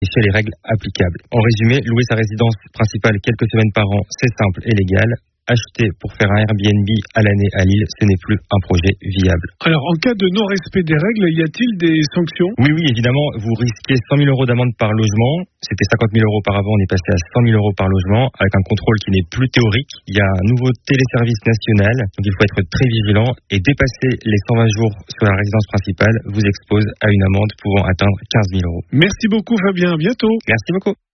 vérifier les règles applicables. En résumé, louer sa résidence principale quelques semaines par an, c'est simple et légal. Acheter pour faire un Airbnb à l'année à Lille, ce n'est plus un projet viable. Alors, en cas de non-respect des règles, y a-t-il des sanctions ? Oui, évidemment, vous risquez 100 000 € d'amende par logement. C'était 50 000 € par avant, on est passé à 100 000 € par logement, avec un contrôle qui n'est plus théorique. Il y a un nouveau téléservice national, donc il faut être très vigilant. Et dépasser les 120 jours sur la résidence principale vous expose à une amende pouvant atteindre 15 000 €. Merci beaucoup Fabien, à bientôt. Merci beaucoup.